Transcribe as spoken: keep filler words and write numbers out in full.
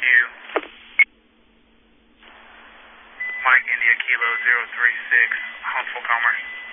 you. Mike India Kilo zero three six, Huntsville Commerce.